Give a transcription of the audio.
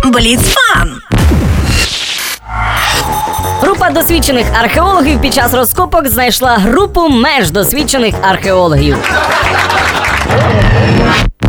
Бліцфан! Група досвідчених археологів під час розкопок знайшла групу менш досвідчених археологів.